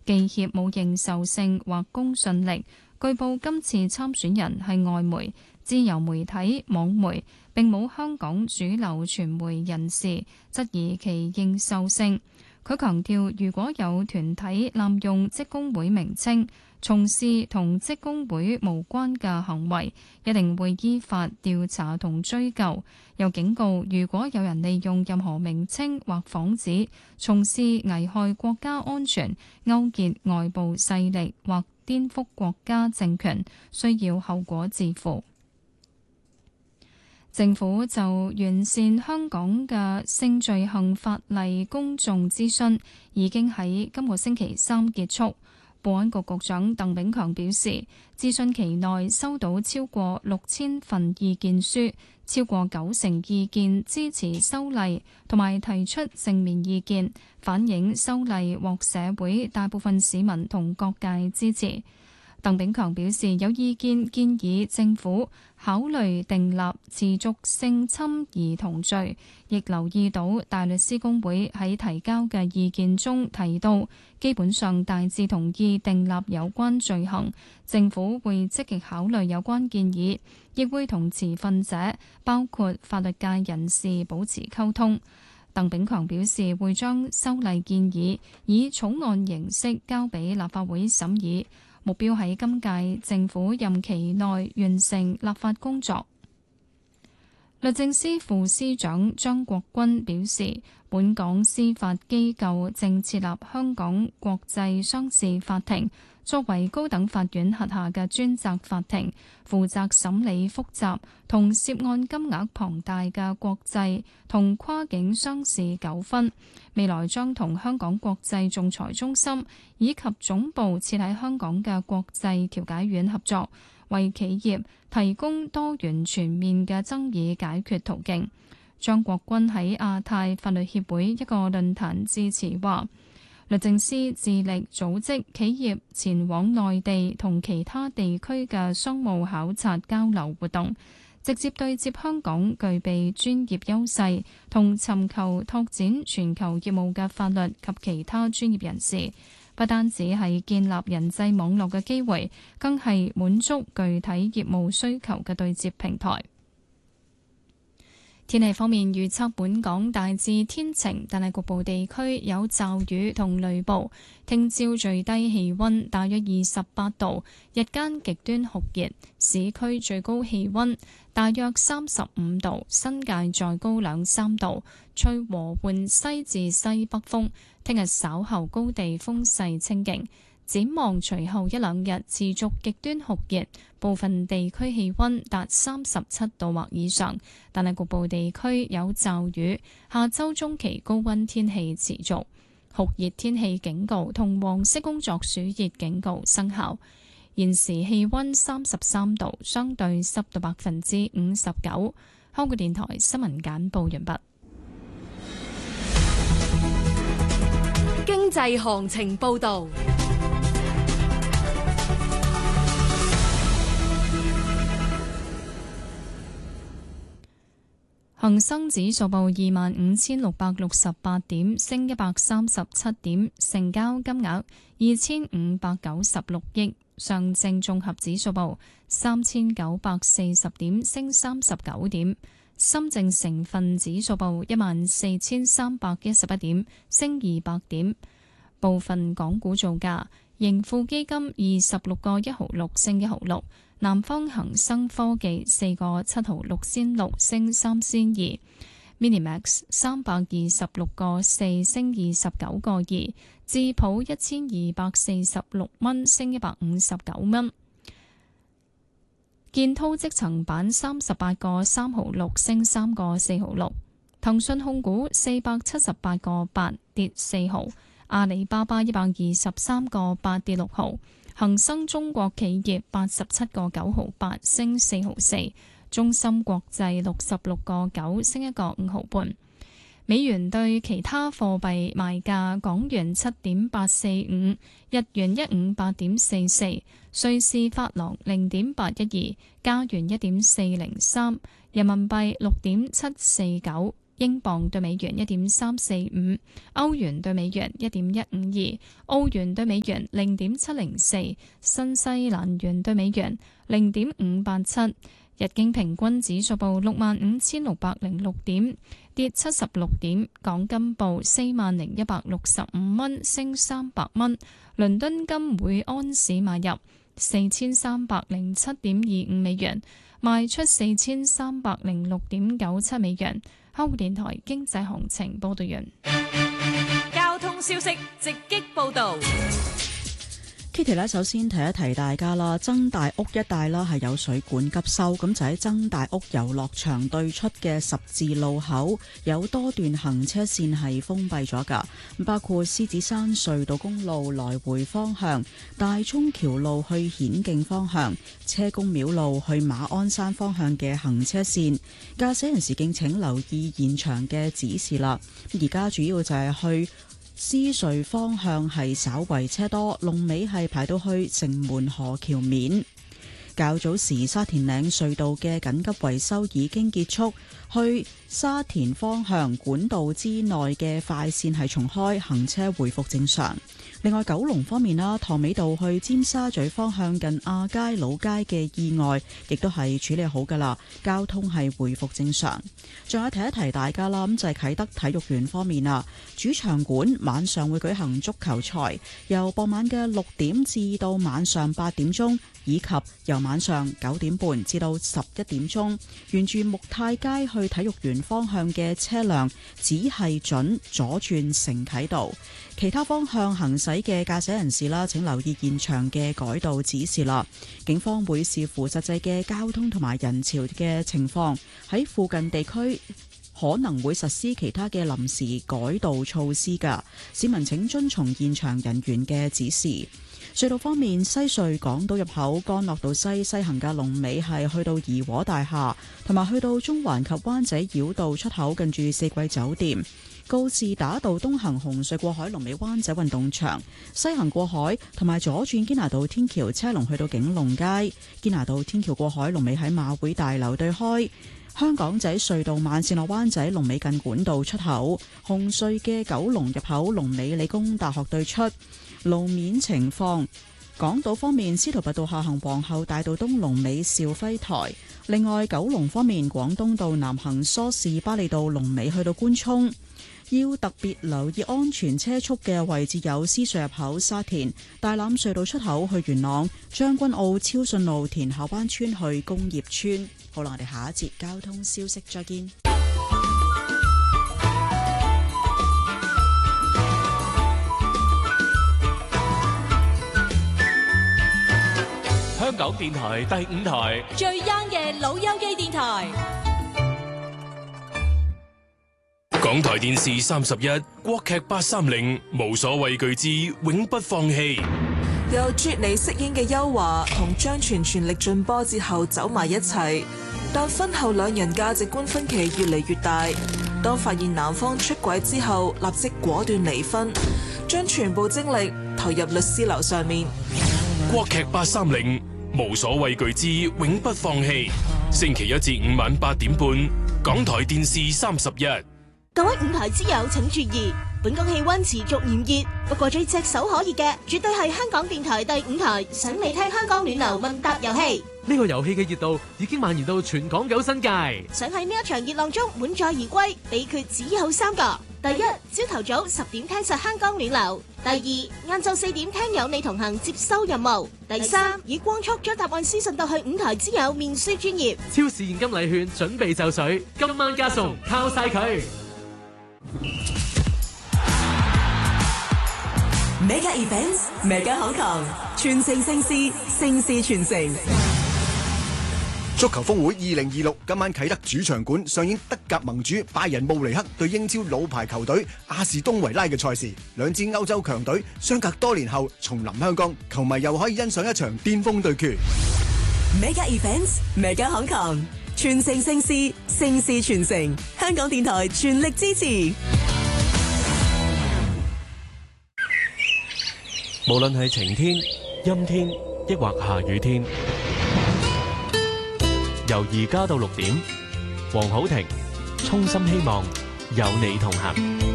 記協冇認受性或公信力。據報今次參選人係外媒、自由媒體、網媒，並冇香港主流傳媒人士，質疑其認受性。佢強調，如果有團體濫用職工會名稱，從事同職工會無關嘅行為，一定會依法調查同追究。又警告，如果有人利用任何名稱或幌子從事危害國家安全、勾結外部勢力或顛覆國家政權，需要後果自負。政府就完善香港嘅性罪行法例公眾諮詢已經喺今個星期三結束。保安局局長鄧炳強表示，諮詢期內收到超過6000份意見書，超過90%意見支持修例，同埋提出正面意見，反映修例獲社會大部分市民同各界支持。鄧炳強表示，有意見建議政府考慮訂立持續性侵兒童罪，亦留意到大律師公會喺提交嘅意見中提到，基本上大致同意訂立有關罪行。政府會積極考慮有關建議，亦會同持份者，包括法律界人士保持溝通。鄧炳強表示，會將修例建議以草案形式交俾立法會審議。目標喺今屆政府任期內完成立法工作。律政司副司長張國鈞表示，本港司法機構正設立香港國際商事法庭，作為高等法院轄下嘅專責法庭，負責審理複雜同涉案金額龐大嘅國際同跨境商事糾紛。未來將同香港國際仲裁中心以及總部設喺香港嘅國際調解院合作，為企業提供多元全面嘅爭議解決途徑。張國鈞喺亞太法律協會一個論壇致辭話，律政司致力組織企業前往內地同其他地區嘅商務考察交流活動，直接對接香港具備專業優勢同尋求拓展全球業務嘅法律及其他專業人士，不單止係建立人際網絡嘅機會，更係滿足具體業務需求嘅對接平台。天氣方面預測，本港大致天晴，但係局部地區有驟雨同雷暴。聽朝最低氣溫大約28度，日間極端酷熱，市區最高氣溫大約35度，新界再高2-3度，吹和緩西至西北風。聽日稍後高地風勢清勁。展望隨後一兩日持續極端酷熱，部分地區氣溫達37度或以上，但係局部地區有驟雨。下周中期高溫天氣持續，酷熱天氣警告同黃色工作暑熱警告生效。現時氣溫33度，相對濕度59%。香港電台新聞簡報完畢。 經濟行情報道。 恒生指數報25,668點，升137點，成交金額2,596億。上證綜合指數報3,940點，升39點。深證成分指數報14,311點，升200點。部分港股造價，盈富基金26個1毫6升1毫6。南方恒生科技4個7毫6仙6升3仙2 ，Minimax 326個4升29個2，智普1246蚊升159蚊，建滔積層板38個3毫6升3個4毫6，騰訊控股478個8跌4毫，阿里巴巴123個8跌6毫。恒生中國企業87個9毫8升4毫4，中芯國際66個9升1個5毫半。美元對其他貨幣賣價：港元7.845，日元158.44，瑞士法郎0.812，加元1.403，人民幣6.749， 英鎊對美元1.345，歐元對美元1.152，澳元對美元0.704，新西蘭元對美元0.587。日經平均指數報65,606點，跌76點。港金報40,165蚊，升300蚊。倫敦金每安士買入4307.25美元，賣出4306.97美元。香港電台經濟行情報道完。 交通消息直擊報道。 Kitty 呢，首先提一提大家啦，曾大屋一帶啦係有水管急修，咁就喺曾大屋遊樂場對出嘅十字路口有多段行車線係封閉咗㗎，包括獅子山隧道公路來回方向、大涌橋路去顯徑方向、車公廟路去馬鞍山方向嘅行車線，駕駛人士敬請留意現場嘅指示啦。而家主要就係去獅隧方向係稍為車多，龍尾係排到去城門河橋面。較早時沙田嶺隧道嘅緊急維修已經結束，去沙田方向管道之內嘅快線係重開，行車回復正常。另外九龍方面啦，塘尾道去尖沙咀方向近亞皆老街嘅意外亦都係處理好㗎啦，交通係回復正常。仲有提一提大家啦，咁就係啟德體育園方面啊，主場館晚上會舉行足球賽，由傍晚嘅6點至到晚上8點鐘，以及由晚上9點半至到11點鐘，沿住木泰街去體育園方向嘅車輛只係準左轉承啟道，其他方向行駛嘅駕駛人士啦，請留意現場嘅改道指示啦。警方會視乎實際嘅交通同埋人潮嘅情況，喺附近地區可能會實施其他嘅臨時改道措施㗎。市民請遵從現場人員嘅指示。隧道方面，西隧港島入口干諾道西行嘅龍尾係去到怡和大廈，同埋去到中環及灣仔繞道出口近住四季酒店。告士打道東行紅隧過海龍尾灣仔運動場，西行過海同埋左轉堅拿道天橋車龍去到景隆街。堅拿道天橋過海龍尾喺馬會大樓對開。香港仔隧道慢線落灣仔龍尾近管道出口。紅隧嘅九龍入口龍尾理工大學對出。路面情況，港島方面，司徒拔道下行皇后大道東龍尾兆輝台。另外九龍方面，廣東道南行梳士巴利道龍尾去到官涌。要特別留意安全車速嘅位置有獅隧入口沙田、大欖隧道出口去元朗、將軍澳超順路田下灣村去工業村。好啦，我哋下一節交通消息再見。 香港電台第5台最 young 嘅老友記電台。 港台電視31國劇830無所畏懼之永不放棄。 由啜妮飾演嘅邱華同張全全力進波之後走埋一齊，但婚後兩人價值觀分歧越嚟越大。當發現男方出軌之後，立即果斷離婚，將全部精力投入律師樓上面。 國劇830無所畏懼之永不放棄，星期1至5晚8點半，港台電視31。 各位5台之友請注意，本港氣溫持續炎熱，不過最炙手可熱嘅絕對係香港電台第5台想你聽香港暖流問答遊戲。 呢個遊戲嘅熱度已經蔓延到全港9新界。 想喺呢一場熱浪中滿載而歸，秘訣只有3個：第一，朝頭早10點聽實香港暖流；第二，晏晝4點聽有你同行接收任務；第三，以光速將答案私信到去5台之友面書專頁。 超市現金禮券準備就緒，今晚加送，靠晒佢。 Mega Events Mega Hong Kong， 全城盛事，盛事全城。 足球峰會2026今晚啟德主場館上演德甲盟主拜仁慕尼黑對英超老牌球隊阿士東維拉嘅賽事，兩支歐洲強隊相隔多年後重臨香港，球迷又可以欣賞一場巔峰對決。 Mega Events Mega Hong Kong， 全城盛事，盛事全城。香港電台全力支持。 無論係晴天、陰天，抑或下雨天，由而家到6點，黃好庭衷心希望有你同行。